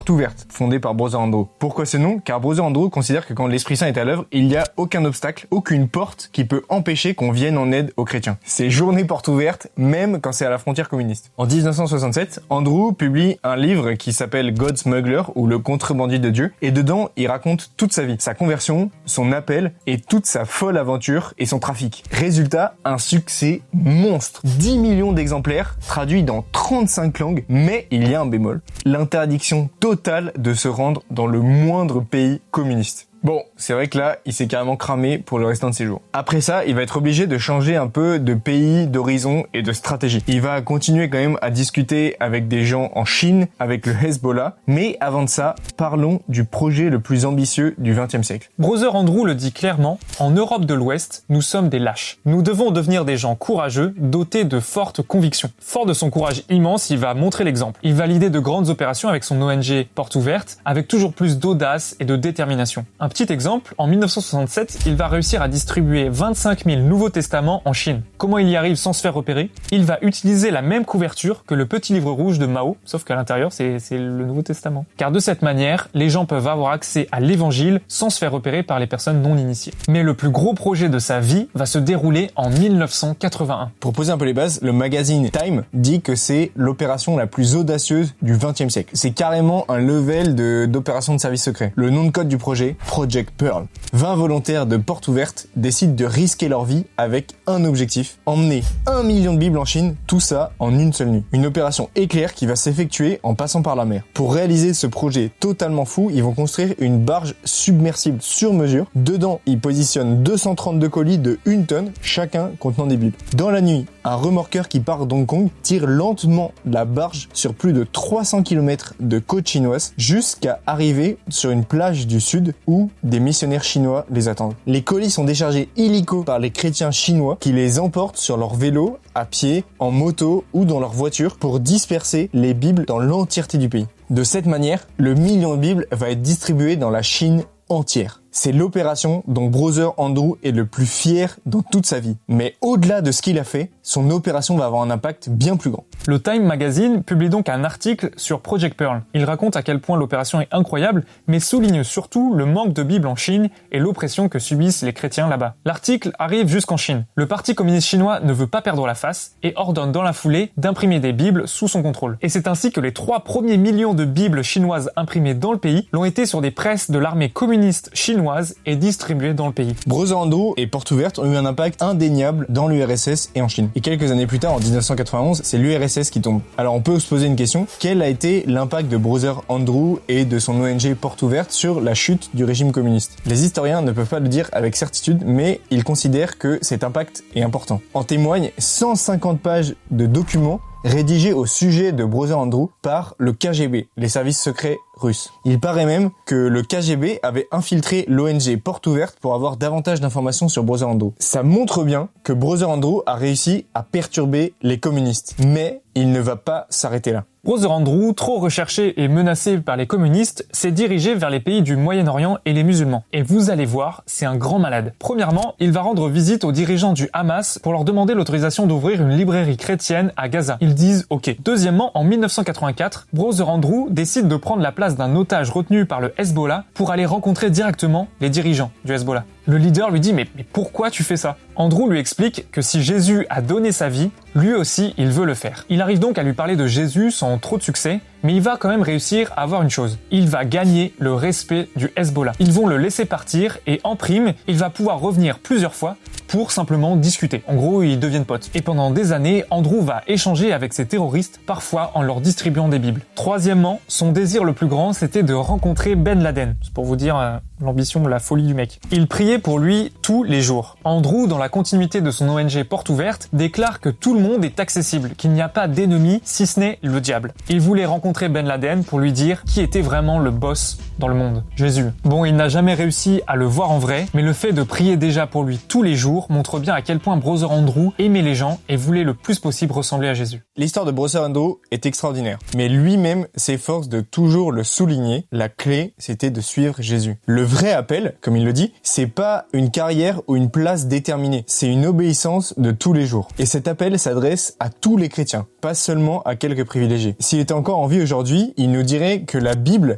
Ouverte, fondée par Brother Andrew. Pourquoi ce nom? Car Brother Andrew considère que quand l'Esprit Saint est à l'œuvre, il n'y a aucun obstacle, aucune porte qui peut empêcher qu'on vienne en aide aux chrétiens. C'est journée porte ouverte, même quand c'est à la frontière communiste. En 1967, Andrew publie un livre qui s'appelle God Smuggler, ou le contrebandier de Dieu, et dedans, il raconte toute sa vie, sa conversion, son appel, et toute sa folle aventure et son trafic. Résultat, un succès monstre. 10 millions d'exemplaires, traduits dans 35 langues, mais il y a un bémol. L'interdiction totale de se rendre dans le moindre pays communiste. Bon, c'est vrai que là, il s'est carrément cramé pour le restant de ses jours. Après ça, il va être obligé de changer un peu de pays, d'horizon et de stratégie. Il va continuer quand même à discuter avec des gens en Chine, avec le Hezbollah. Mais avant de ça, parlons du projet le plus ambitieux du XXe siècle. Brother Andrew le dit clairement, en Europe de l'Ouest, nous sommes des lâches. Nous devons devenir des gens courageux, dotés de fortes convictions. Fort de son courage immense, il va montrer l'exemple. Il va l'idée de grandes opérations avec son ONG Porte Ouverte, avec toujours plus d'audace et de détermination. Un petit exemple, en 1967, il va réussir à distribuer 25 000 Nouveaux Testaments en Chine. Comment il y arrive sans se faire repérer? Il va utiliser la même couverture que le petit livre rouge de Mao, sauf qu'à l'intérieur, c'est le Nouveau Testament. Car de cette manière, les gens peuvent avoir accès à l'évangile sans se faire repérer par les personnes non initiées. Mais le plus gros projet de sa vie va se dérouler en 1981. Pour poser un peu les bases, le magazine Time dit que c'est l'opération la plus audacieuse du XXe siècle. C'est carrément un level d'opération de service secret. Le nom de code du projet, Project Pearl. 20 volontaires de Porte Ouverte décident de risquer leur vie avec un objectif, emmener 1 million de Bibles en Chine, tout ça en une seule nuit. Une opération éclair qui va s'effectuer en passant par la mer. Pour réaliser ce projet totalement fou, ils vont construire une barge submersible sur mesure. Dedans, ils positionnent 232 colis de 1 tonne, chacun contenant des Bibles. Dans la nuit, un remorqueur qui part d'Hong Kong tire lentement la barge sur plus de 300 km de côte chinoise jusqu'à arriver sur une plage du sud où des missionnaires chinois les attendent. Les colis sont déchargés illico par les chrétiens chinois qui les emportent sur leur vélo, à pied, en moto ou dans leur voiture pour disperser les Bibles dans l'entièreté du pays. De cette manière, le million de Bibles va être distribué dans la Chine entière. C'est l'opération dont Brother Andrew est le plus fier dans toute sa vie. Mais au-delà de ce qu'il a fait, son opération va avoir un impact bien plus grand. Le Time Magazine publie donc un article sur Project Pearl. Il raconte à quel point l'opération est incroyable, mais souligne surtout le manque de Bibles en Chine et l'oppression que subissent les chrétiens là-bas. L'article arrive jusqu'en Chine. Le Parti communiste chinois ne veut pas perdre la face et ordonne dans la foulée d'imprimer des Bibles sous son contrôle. Et c'est ainsi que les 3 premiers millions de Bibles chinoises imprimées dans le pays l'ont été sur des presses de l'armée communiste chinoise et distribuées dans le pays. Brother Andrew et Porte Ouverte ont eu un impact indéniable dans l'URSS et en Chine. Et quelques années plus tard, en 1991, c'est l'URSS qui tombe. Alors on peut se poser une question, quel a été l'impact de Brother Andrew et de son ONG Porte Ouverte sur la chute du régime communiste? Les historiens ne peuvent pas le dire avec certitude, mais ils considèrent que cet impact est important. En témoignent 150 pages de documents rédigé au sujet de Brother Andrew par le KGB, les services secrets russes. Il paraît même que le KGB avait infiltré l'ONG Porte Ouverte pour avoir davantage d'informations sur Brother Andrew. Ça montre bien que Brother Andrew a réussi à perturber les communistes, mais il ne va pas s'arrêter là. Brother Andrew, trop recherché et menacé par les communistes, s'est dirigé vers les pays du Moyen-Orient et les musulmans. Et vous allez voir, c'est un grand malade. Premièrement, il va rendre visite aux dirigeants du Hamas pour leur demander l'autorisation d'ouvrir une librairie chrétienne à Gaza. Ils disent OK. Deuxièmement, en 1984, Brother Andrew décide de prendre la place d'un otage retenu par le Hezbollah pour aller rencontrer directement les dirigeants du Hezbollah. Le leader lui dit mais pourquoi tu fais ça? Andrew lui explique que si Jésus a donné sa vie, lui aussi il veut le faire. Il arrive donc à lui parler de Jésus sans trop de succès, mais il va quand même réussir à avoir une chose. Il va gagner le respect du Hezbollah. Ils vont le laisser partir et en prime, il va pouvoir revenir plusieurs fois pour simplement discuter. En gros, ils deviennent potes. Et pendant des années, Andrew va échanger avec ces terroristes, parfois en leur distribuant des Bibles. Troisièmement, son désir le plus grand, c'était de rencontrer Ben Laden. C'est pour vous dire l'ambition, la folie du mec. Il priait pour lui tous les jours. Andrew, dans la continuité de son ONG Porte Ouverte, déclare que tout le monde est accessible, qu'il n'y a pas d'ennemi si ce n'est le diable. Il voulait rencontrer Ben Laden pour lui dire qui était vraiment le boss dans le monde, Jésus. Bon, il n'a jamais réussi à le voir en vrai, mais le fait de prier déjà pour lui tous les jours montre bien à quel point Brother Andrew aimait les gens et voulait le plus possible ressembler à Jésus. L'histoire de Brother Andrew est extraordinaire, mais lui-même s'efforce de toujours le souligner. La clé, c'était de suivre Jésus. Le vrai appel, comme il le dit, c'est pas une carrière ou une place déterminée, c'est une obéissance de tous les jours. Et cet appel s'adresse à tous les chrétiens, pas seulement à quelques privilégiés. S'il était encore en vie aujourd'hui, il nous dirait que la Bible